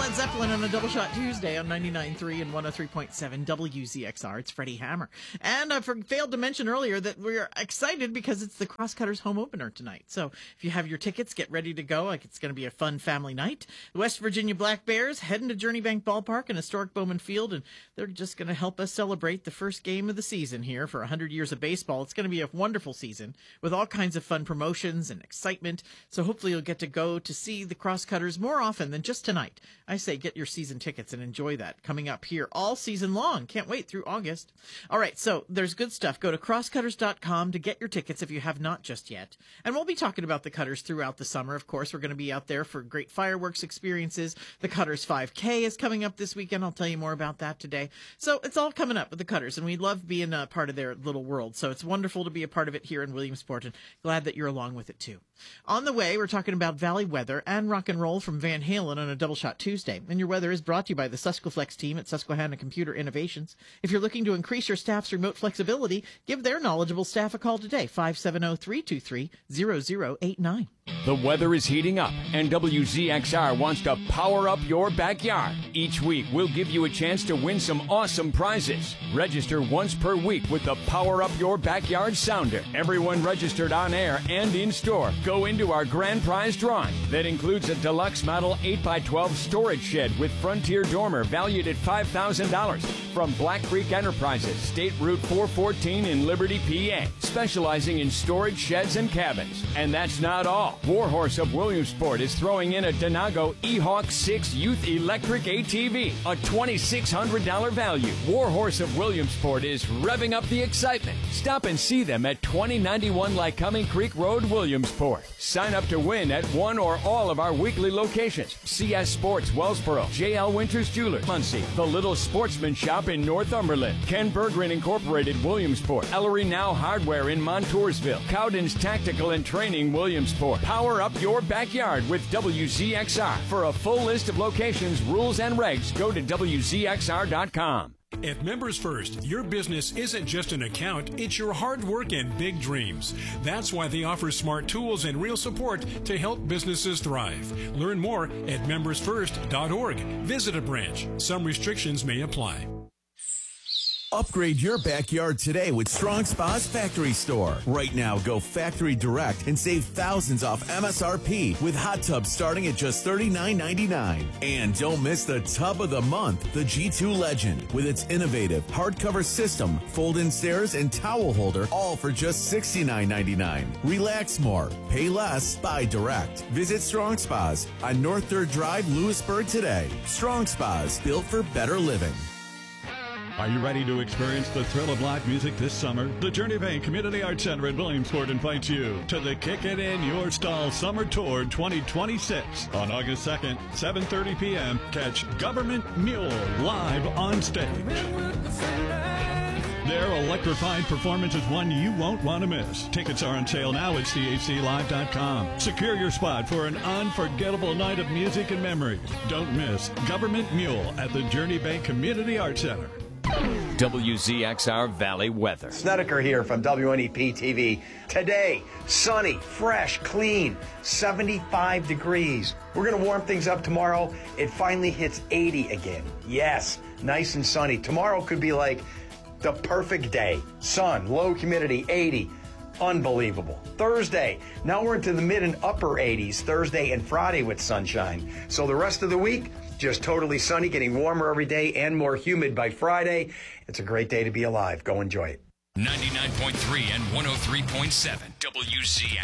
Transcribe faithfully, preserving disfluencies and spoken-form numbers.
Led Zeppelin on a Double Shot Tuesday on ninety-nine point three and one oh three point seven W Z X R. It's Freddie Hammer. And I failed to mention earlier that we're excited because it's the Crosscutters home opener tonight. So if you have your tickets, get ready to go. Like, it's going to be a fun family night. The West Virginia Black Bears heading to Journey Bank Ballpark and historic Bowman Field, and they're just going to help us celebrate the first game of the season here for one hundred years of baseball. It's going to be a wonderful season with all kinds of fun promotions and excitement. So hopefully you'll get to go to see the Crosscutters more often than just tonight. I say get your season tickets and enjoy that coming up here all season long. Can't wait through August. All right, so there's good stuff. Go to crosscutters dot com to get your tickets if you have not just yet. And we'll be talking about the Cutters throughout the summer. Of course, we're going to be out there for great fireworks experiences. The Cutters five K is coming up this weekend. I'll tell you more about that today. So it's all coming up with the Cutters, and we love being a part of their little world. So it's wonderful to be a part of it here in Williamsport, and glad that you're along with it too. On the way, we're talking about Valley weather and rock and roll from Van Halen on a Double Shot Tuesday. And your weather is brought to you by the Susqueflex team at Susquehanna Computer Innovations. If you're looking to increase your staff's remote flexibility, give their knowledgeable staff a call today, five seven zero, three two three, zero zero eight nine. The weather is heating up, and W Z X R wants to power up your backyard. Each week, we'll give you a chance to win some awesome prizes. Register once per week with the Power Up Your Backyard Sounder. Everyone registered on air and in store go into our grand prize drawing. That includes a deluxe model eight by twelve storage shed with Frontier dormer valued at five thousand dollars from Black Creek Enterprises, State Route four fourteen in Liberty, P A, specializing in storage sheds and cabins. And that's not all. Warhorse of Williamsport is throwing in a Denago E-Hawk six Youth Electric A T V, a twenty-six hundred dollars value. Warhorse of Williamsport is revving up the excitement. Stop and see them at twenty ninety-one Lycoming Creek Road, Williamsport. Sign up to win at one or all of our weekly locations. C S Sports, Wellsboro, J L Winters Jewelers, Muncie, The Little Sportsman Shop in Northumberland, Ken Berggren Incorporated, Williamsport, Ellery Now Hardware in Montoursville, Cowden's Tactical and Training, Williamsport. Power up your backyard with W Z X R. For a full list of locations, rules, and regs, go to W Z X R dot com. At Members First, your business isn't just an account, it's your hard work and big dreams. That's why they offer smart tools and real support to help businesses thrive. Learn more at members first dot org. Visit a branch. Some restrictions may apply. Upgrade your backyard today with Strong Spa's Factory Store. Right now, go factory direct and save thousands off M S R P with hot tubs starting at just thirty-nine ninety-nine. And don't miss the tub of the month, the G two Legend, with its innovative hardcover system, fold-in stairs, and towel holder, all for just sixty-nine ninety-nine. Relax more, pay less, buy direct. Visit Strong Spas on North third Drive, Lewisburg today. Strong Spas, built for better living. Are you ready to experience the thrill of live music this summer? The Journey Bank Community Arts Center in Williamsport invites you to the Kick It In Your Stall Summer Tour twenty twenty-six. On August second, seven thirty p.m., catch Government Mule live on stage. Their electrifying performance is one you won't want to miss. Tickets are on sale now at C H C live dot com. Secure your spot for an unforgettable night of music and memories. Don't miss Government Mule at the Journey Bank Community Arts Center. W Z X R Valley weather. Snedeker here from W N E P T V. Today, sunny, fresh, clean, seventy-five degrees. We're going to warm things up tomorrow. It finally hits eighty again. Yes, nice and sunny. Tomorrow could be like the perfect day. Sun, low humidity, eighty. Unbelievable. Thursday, now we're into the mid and upper eighties, Thursday and Friday with sunshine. So the rest of the week, just totally sunny, getting warmer every day and more humid by Friday. It's a great day to be alive. Go enjoy it. ninety-nine point three and one oh three point seven W Z